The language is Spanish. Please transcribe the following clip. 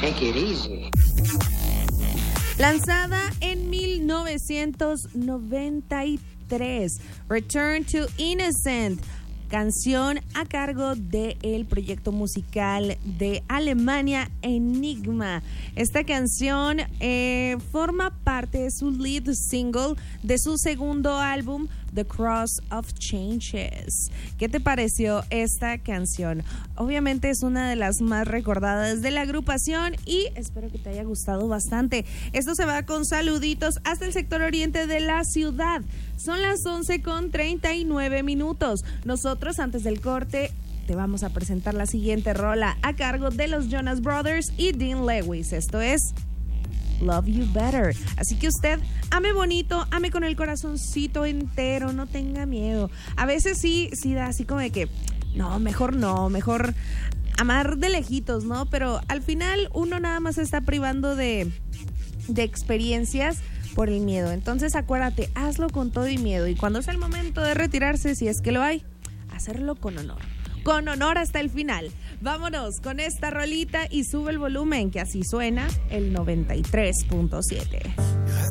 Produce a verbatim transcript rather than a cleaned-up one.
Take it easy. Lanzada en mil novecientos noventa y tres, Return to Innocent, canción a cargo del proyecto musical de Alemania Enigma. Esta canción eh, forma parte de su lead single de su segundo álbum, The Cross of Changes. ¿Qué te pareció esta canción? Obviamente es una de las más recordadas de la agrupación y espero que te haya gustado bastante. Esto se va con saluditos hasta el sector oriente de la ciudad. Son las once con treinta y nueve minutos. Nosotros antes del corte te vamos a presentar la siguiente rola a cargo de los Jonas Brothers y Dean Lewis. Esto es Love You Better. Así que usted ame bonito, ame con el corazoncito entero, no tenga miedo. A veces sí, sí da así como de que no, mejor no, mejor amar de lejitos, ¿no? Pero al final uno nada más se está privando de, de experiencias por el miedo. Entonces acuérdate, hazlo con todo y miedo. Y cuando sea el momento de retirarse, si es que lo hay, hacerlo con honor. Con honor hasta el final. Vámonos con esta rolita y sube el volumen, que así suena el noventa y tres punto siete.